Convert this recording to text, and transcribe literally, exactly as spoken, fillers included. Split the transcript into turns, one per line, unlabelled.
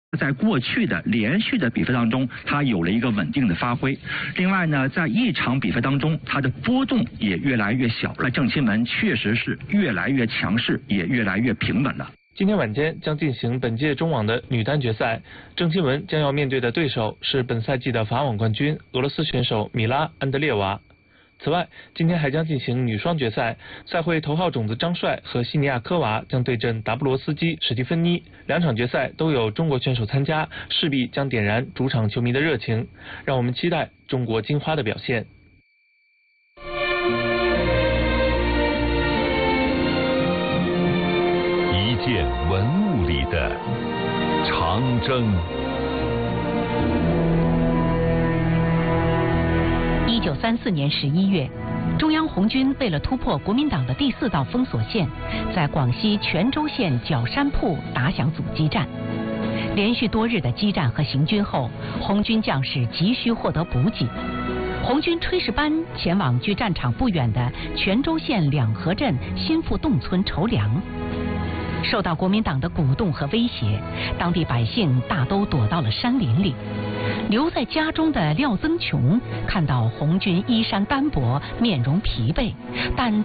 在过去的连续的比赛当中，它有了一个稳定的发挥。另外呢，在一场比赛当中，它的波动也越来越小。那郑钦文确实是越来越强势，也越来越平稳了。
今天晚间将进行本届中网的女单决赛，郑钦文将要面对的对手是本赛季的法网冠军俄罗斯选手米拉·安德烈娃。此外，今天还将进行女双决赛，赛会头号种子张帅和西尼亚科娃将对阵达布罗斯基、史蒂芬妮。两场决赛都有中国选手参加，势必将点燃主场球迷的热情。让我们期待中国金花的表现。
一件文物里的长征。
一九三四年十一月，中央红军为了突破国民党的第四道封锁线，在广西全州县角山铺打响阻击战。连续多日的激战和行军后，红军将士急需获得补给。红军炊事班前往距战场不远的全州县两河镇新富洞村筹粮。受到国民党的鼓动和威胁，当地百姓大都躲到了山林里。留在家中的廖增琼看到红军衣衫单薄，面容疲惫，但